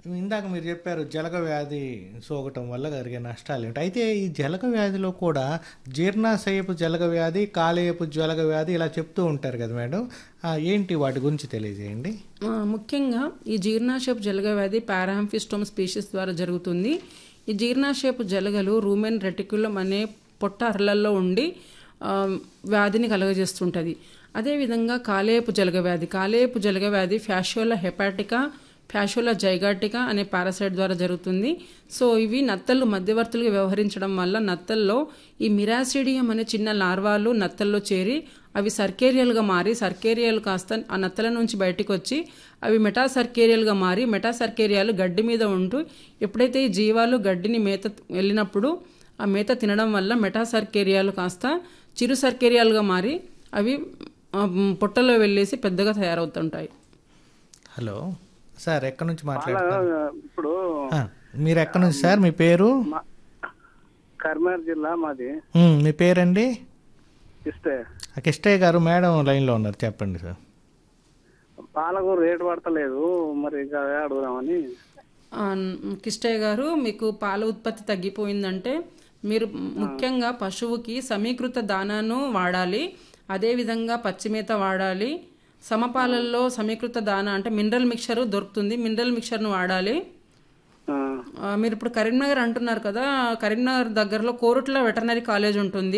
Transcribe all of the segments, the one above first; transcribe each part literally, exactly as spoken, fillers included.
ఇందాక మీరు చెప్పారు జలగ వ్యాధి సోకటం వల్ల జరిగే నష్టాలు ఏంటి. అయితే ఈ జలగ వ్యాధిలో కూడా జీర్ణాశయపు జలగ వ్యాధి, కాలేయపు జలగ వ్యాధి ఇలా చెప్తూ ఉంటారు కదా మేడం. ఆ, ఏంటి వాటి గురించి తెలియజేయండి. ఆ, ముఖ్యంగా ఈ జీర్ణాశయపు జలగ వ్యాధి పారాంఫిస్టోమ్ స్పీషీస్ ద్వారా జరుగుతుంది. ఈ జీర్ణాశయపు జలగలు రూమెన్ రెటిక్యులం అనే పొట్ట అరలల్లో ఉండి ఆ, వ్యాధిని కలుగజేస్తుంటుంది. అదేవిధంగా కాలేయపు జలగ వ్యాధి కాలేయపు జలగ వ్యాధి ఫ్యాషియోలా హెపాటికా, ఫ్యాషియోలా జైగాటికా అనే పారాసైట్ ద్వారా జరుగుతుంది. సో ఇవి నత్తలు మధ్యవర్తులుగా వ్యవహరించడం వల్ల నత్తల్లో ఈ మిరాసిడియం అనే చిన్న లార్వాలు నత్తల్లో చేరి అవి సర్కేరియల్గా మారి సర్కేరియాలు కాస్త ఆ నత్తల నుంచి బయటకు వచ్చి అవి మెటాసర్కేరియల్గా మారి మెటాసర్కేరియాలు గడ్డి మీద ఉంటూ ఎప్పుడైతే ఈ జీవాలు గడ్డిని మేత వెళ్ళినప్పుడు ఆ మేత తినడం వల్ల మెటాసర్కేరియాలు కాస్త చిరు సర్కేరియాలుగా మారి అవి ఆ, పొట్టలో వెళ్ళేసి పెద్దగా తయారవుతుంటాయి. హలో సార్, ఎక్కడి నుంచి పాల మాట్లాడుతున్నారు? ఇప్పుడు ఆ, మీరు ఎక్కడి నుంచి సార్? మీ పేరు? మా- కరీంనగర్ జిల్లా మాది ఉమ్, మీ పేరండి? ఇస్తే ఆ, కిష్టయ్య గారు మేడం లైన్లో ఉన్నారు, చెప్పండి సార్. పాలకు రేటు పడతలేదు, మరి ఇంకా అదే అడుగుదామని. ఆ, కిష్టయ్య గారు, మీకు పాల ఉత్పత్తి తగ్గిపోయిందంటే మీరు ముఖ్యంగా పశువుకి సమీకృత దానాను వాడాలి. అదేవిధంగా పచ్చిమేత వాడాలి. సమపాలల్లో సమీకృత దానా అంటే మినరల్ మిక్చర్ దొరుకుతుంది, మినరల్ మిక్చర్ను వాడాలి. ఆ, ఆ, మీరు ఇప్పుడు కరీంనగర్ అంటున్నారు కదా, కరీంనగర్ దగ్గరలో కోరుట్ల వెటర్నరీ కాలేజ్ ఉంటుంది.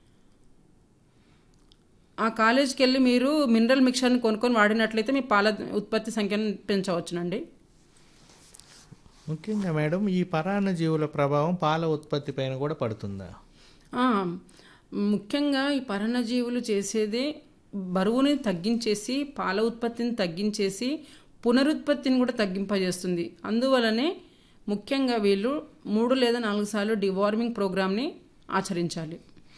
ఆ కాలేజ్కి వెళ్ళి మీరు మినరల్ మిక్చర్ని కొనుక్కొని వాడినట్లయితే మీ పాల ఉత్పత్తి సంఖ్యను పెంచవచ్చునండి. ముఖ్యంగా మేడం ఈ పరాన్నజీవుల ప్రభావం పాల ఉత్పత్తి పైన కూడా పడుతుందా? ఆ, ముఖ్యంగా ఈ పరాన్నజీవులు చేసేదే బరువుని తగ్గించేసి పాల ఉత్పత్తిని తగ్గించేసి పునరుత్పత్తిని కూడా తగ్గింపజేస్తుంది. అందువలనే ముఖ్యంగా వీళ్ళు మూడు లేదా నాలుగు సార్లు డివార్మింగ్ ప్రోగ్రామ్ని ఆచరించాలి.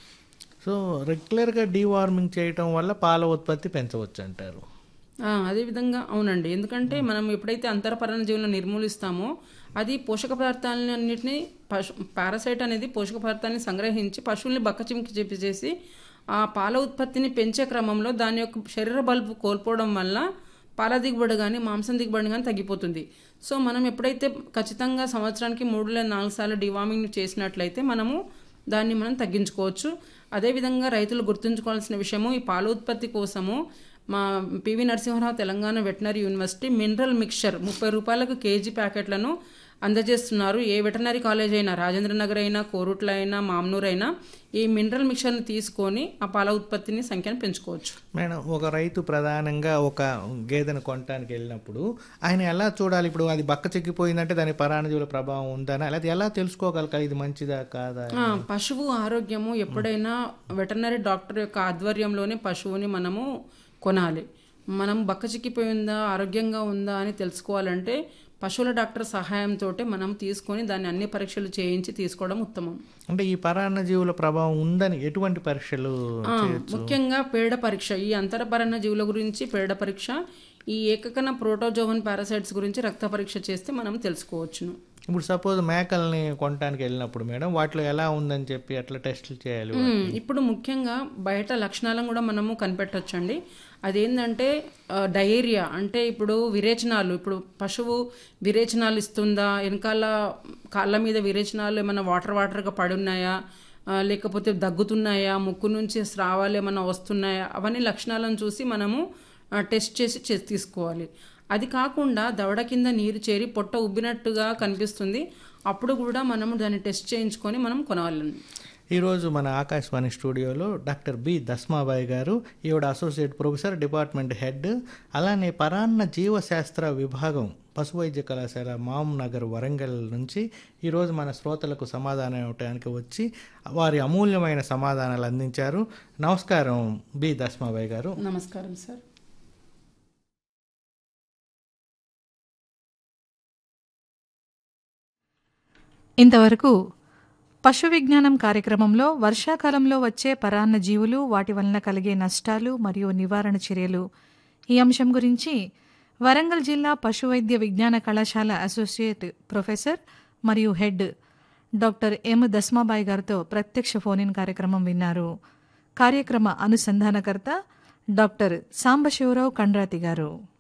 సో రెగ్యులర్గా డీవార్మింగ్ చేయటం వల్ల పాల ఉత్పత్తి పెంచవచ్చు అంటారు. ఆ, అదేవిధంగా అవునండి, ఎందుకంటే మనం ఎప్పుడైతే అంతర పరాన్నజీవులను నిర్మూలిస్తామో అది పోషక పదార్థాలని అన్నింటినీ పశు పారాసైట్ అనేది పోషక పదార్థాలని సంగ్రహించి పశువుల్ని బక్కచిమికి చెప్పేసి ఆ పాల ఉత్పత్తిని పెంచే క్రమంలో దాని యొక్క శరీర బల్బు కోల్పోవడం వల్ల పాల దిగుబడి కానీ మాంసం దిగుబడి కానీ తగ్గిపోతుంది. సో మనం ఎప్పుడైతే ఖచ్చితంగా సంవత్సరానికి మూడు లేదా నాలుగు సార్లు డివార్మింగ్ చేసినట్లయితే మనము దాన్ని మనం తగ్గించుకోవచ్చు. అదేవిధంగా రైతులు గుర్తుంచుకోవాల్సిన విషయము, ఈ పాల ఉత్పత్తి కోసము మా PV Narasimha Rao Telangana veterinary university mineral mixture ముప్పై రూపాయలకు కేజీ ప్యాకెట్లను అందజేస్తున్నారు. ఏ వెటనరీ కాలేజ్ అయినా, రాజేంద్ర నగర్ అయినా, కోరుట్ల అయినా, మామ్నూర్ అయినా ఈ మినరల్ మిక్చర్ని తీసుకొని ఆ పాల ఉత్పత్తిని సంఖ్యను పెంచుకోవచ్చు. మేడం, ఒక రైతు ప్రధానంగా ఒక గేదెను కొనడానికి వెళ్ళినప్పుడు ఆయన ఎలా చూడాలి? ఇప్పుడు అది బక్క చిక్కిపోయిందంటే దాని పరాన్నజీవుల ప్రభావం ఉందని లేదా ఎలా తెలుసుకోగలగాలి ఇది మంచిదా కాదా? ఆ, పశువు ఆరోగ్యము ఎప్పుడైనా వెటర్నరీ డాక్టర్ యొక్క ఆధ్వర్యంలోనే పశువుని మనము కొనాలి. మనం బక్క చిక్కిపోయిందా ఆరోగ్యంగా ఉందా అని తెలుసుకోవాలంటే పశువుల డాక్టర్ సహాయంతో మనం తీసుకొని దాన్ని అన్ని పరీక్షలు చేయించి తీసుకోవడం ఉత్తమం. అంటే ఈ పరాన్నజీవుల ప్రభావం ఉందని ఎటువంటి పరీక్షలు ఆ, చేయొచ్చు? ముఖ్యంగా పేడ పరీక్ష, ఈ అంతర పరాన్న జీవుల గురించి పేడ పరీక్ష, ఈ ఏకకణ ప్రోటోజోవన్ పారాసైట్స్ గురించి రక్త పరీక్ష చేస్తే మనం తెలుసుకోవచ్చును. ఇప్పుడు సపోజ్ మేకల్ని కొనడానికి వెళ్ళినప్పుడు మేడం వాటిలో ఎలా ఉందని చెప్పి ఎట్లా టెస్టులు చేయాలి? మ్మ్. ఇప్పుడు ముఖ్యంగా బయట లక్షణాలను కూడా మనము కనిపెట్టవచ్చండి. అదేంటంటే ఆ, డయేరియా అంటే ఇప్పుడు విరేచనాలు, ఇప్పుడు పశువు విరేచనాలు ఇస్తుందా, వెనకాల కాళ్ళ మీద విరేచనాలు ఏమైనా వాటర్ వాటర్గా పడి ఉన్నాయా, ఆ, లేకపోతే దగ్గుతున్నాయా, ముక్కు నుంచి స్రావాలు ఏమైనా వస్తున్నాయా, అవన్నీ లక్షణాలను చూసి మనము ఆ, టెస్ట్ చేసి చేసి తీసుకోవాలి. అది కాకుండా దవడ కింద నీరు చేరి పొట్ట ఉబ్బినట్టుగా కనిపిస్తుంది, అప్పుడు కూడా మనము దాన్ని టెస్ట్ చేయించుకొని మనం కొనాలి. ఈరోజు మన ఆకాశవాణి స్టూడియోలో డాక్టర్ బి దస్మాబాయి గారు, ఈవిడ అసోసియేట్ ప్రొఫెసర్, డిపార్ట్మెంట్ హెడ్, అలానే పరాన్న జీవశాస్త్ర విభాగం, పశువైద్య కళాశాల మామ్ నగర్ వరంగల్ నుంచి ఈరోజు మన శ్రోతలకు సమాధానం ఇవ్వడానికి వచ్చి వారి అమూల్యమైన సమాధానాలు అందించారు. నమస్కారం బి దస్మాబాయి గారు. నమస్కారం సార్. ఇంతవరకు పశు విజ్ఞానం కార్యక్రమంలో వర్షాకాలంలో వచ్చే పరాన్న జీవులు, వాటి వలన కలిగే నష్టాలు మరియు నివారణ చర్యలు, ఈ అంశం గురించి వరంగల్ జిల్లా పశువైద్య విజ్ఞాన కళాశాల అసోసియేట్ ప్రొఫెసర్ మరియు హెడ్ డాక్టర్ ఎం దస్మాబాయి గారితో ప్రత్యక్ష ఫోన్ ఇన్ కార్యక్రమం విన్నారు. కార్యక్రమ అనుసంధానకర్త డాక్టర్ సాంబశివరావు కండ్రాతి గారు.